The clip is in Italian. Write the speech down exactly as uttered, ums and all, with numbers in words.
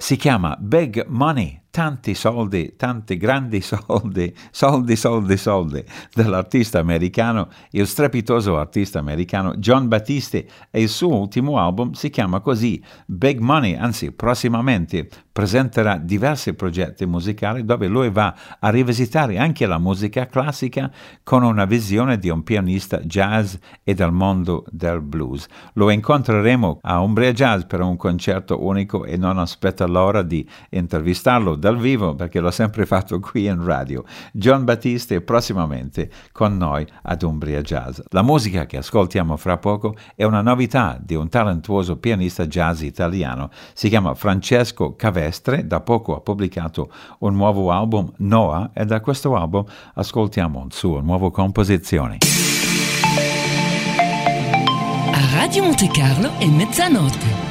si chiama Big Money, tanti soldi, tanti grandi soldi, soldi, soldi, soldi, dell'artista americano, il strepitoso artista americano Jon Batiste, e il suo ultimo album si chiama così, Big Money, anzi prossimamente presenterà diversi progetti musicali dove lui va a rivisitare anche la musica classica con una visione di un pianista jazz e del mondo del blues. Lo incontreremo a Umbria Jazz per un concerto unico e non aspetta l'ora di intervistarlo dal vivo perché l'ho sempre fatto qui in radio. Jon Batiste prossimamente con noi ad Umbria Jazz. La musica che ascoltiamo fra poco è una novità di un talentuoso pianista jazz italiano. Si chiama Francesco Cavestre, da poco ha pubblicato un nuovo album, Noah, e da questo album ascoltiamo il suo nuovo composizione. A Radio Monte Carlo è mezzanotte.